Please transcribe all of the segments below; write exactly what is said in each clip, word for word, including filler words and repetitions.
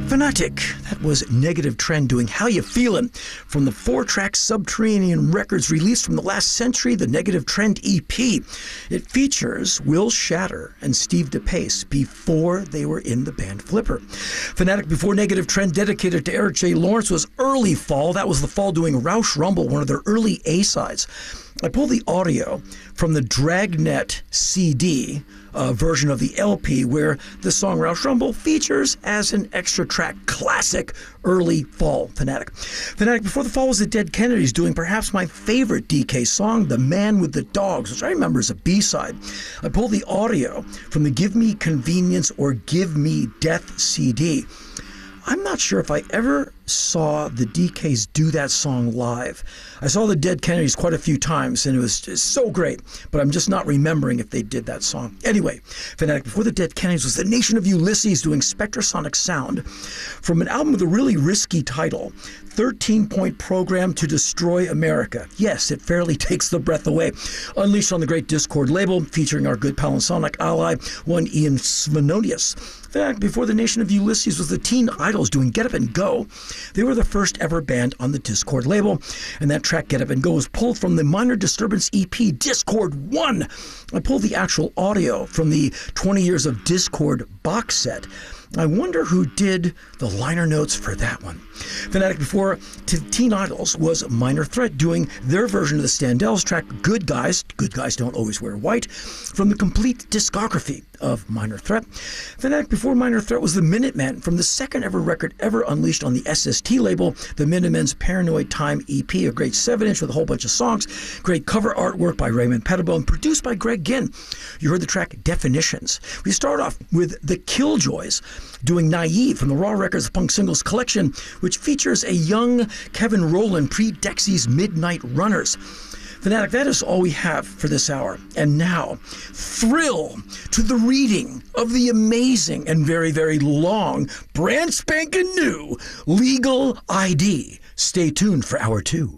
Fanatic, that was Negative Trend doing How You Feelin', from the four-track Subterranean Records released from the last century, the Negative Trend E P. It features Will Shatter and Steve DePace before they were in the band Flipper. Fanatic before Negative Trend, dedicated to Eric J. Lawrence, was Early Fall. That was the Fall doing Roush Rumble, one of their early A-sides. I pulled the audio from the Dragnet C D uh, version of the L P, where the song Roush Rumble features as an extra track. Classic Early Fall Fanatic. Fanatic before the Fall was the Dead Kennedys doing perhaps my favorite D K song, The Man with the Dogs, which I remember as a B-side. I pulled the audio from the Give Me Convenience or Give Me Death C D. I'm not sure if I ever saw the D Ks do that song live. I saw the Dead Kennedys quite a few times, and it was just so great, but I'm just not remembering if they did that song. Anyway, Fanatic before the Dead Kennedys was the Nation of Ulysses doing Spectrasonic Sound from an album with a really risky title, thirteen-Point Program to Destroy America. Yes, it fairly takes the breath away. Unleashed on the Great Discord label, featuring our good pal and sonic ally, one Ian Svenonius. Fanatic before the Nation of Ulysses was the Teen Idols doing Get Up and Go. They were the first ever band on the Discord label, and that track Get Up and Go was pulled from the Minor Disturbance E P Discord one. I pulled the actual audio from the twenty Years of Discord box set. I wonder who did the liner notes for that one. Fanatic before Teen Idols was Minor Threat doing their version of the Standells track Good Guys, Good Guys Don't Always Wear White, from the complete discography of Minor Threat. Fanatic before Minor Threat was the Minutemen from the second ever record ever unleashed on the S S T label, the Minutemen's Paranoid Time E P, a great seven inch with a whole bunch of songs, great cover artwork by Raymond Pettibone, produced by Greg Ginn. You heard the track Definitions. We start off with the Killjoys doing Naive from the Raw Records Punk Singles Collection, which features a young Kevin Rowland pre-Dexy's Midnight Runners. Fanatic, that is all we have for this hour. And now, thrill to the reading of the amazing and very, very long, brand spanking new Legal I D. Stay tuned for hour two.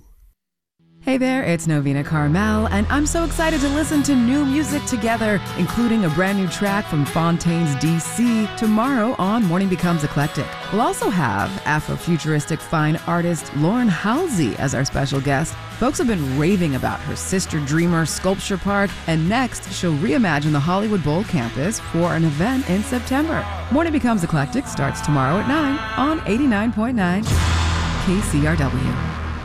Hey there, it's Novena Carmel, and I'm so excited to listen to new music together, including a brand new track from Fontaine's D C tomorrow on Morning Becomes Eclectic. We'll also have Afrofuturistic fine artist Lauren Halsey as our special guest. Folks have been raving about her Sister Dreamer Sculpture Park, and next she'll reimagine the Hollywood Bowl campus for an event in September. Morning Becomes Eclectic starts tomorrow at nine on eighty-nine point nine K C R W.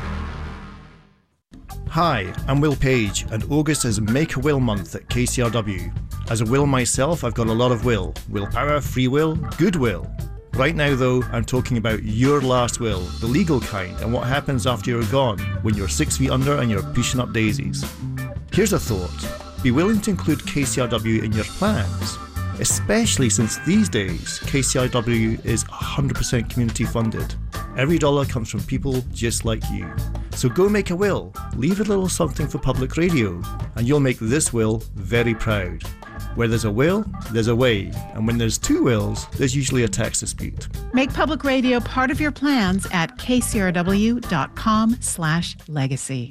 Hi, I'm Will Page, and August is Make a Will month at K C R W. As a Will myself, I've got a lot of will. Willpower, free will, goodwill. Right now though, I'm talking about your last will, the legal kind, and what happens after you're gone, when you're six feet under and you're pushing up daisies. Here's a thought. Be willing to include K C R W in your plans, especially since these days K C R W is one hundred percent community funded. Every dollar comes from people just like you. So go make a will, leave a little something for public radio, and you'll make this will very proud. Where there's a will, there's a way, and when there's two wills, there's usually a tax dispute. Make public radio part of your plans at kcrw.com slash legacy.